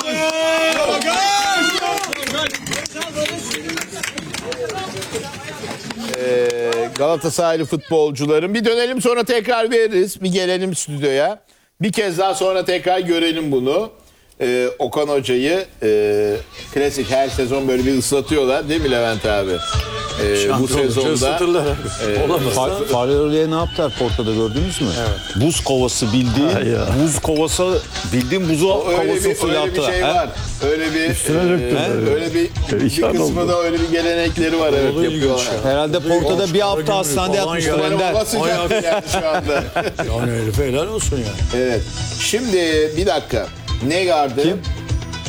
Galatasaraylı futbolcuların bir dönelim, sonra tekrar veririz. Bir gelelim stüdyoya. Bir kez daha sonra tekrar görelim bunu. Okan Hoca'yı klasik her sezon böyle bir ıslatıyorlar değil mi Levent abi? Bu sezonda Farola'ya ne yaptılar Porto'da, gördünüz mü? Evet. Buz kovası bildiğin, buz kovası bildiğin buzu kovası öyle bir fırlattılar. şey var. Öyle bir öyle bir kısmı da öyle bir gelenekleri var, evet, yapıyorlar. Herhalde Porto'da bir hafta hastanede yatmıştır Ender. Hava sıcak yani şu anda. Yani herife helal olsun ya. Evet. Şimdi bir dakika. Negar'dı. Kim?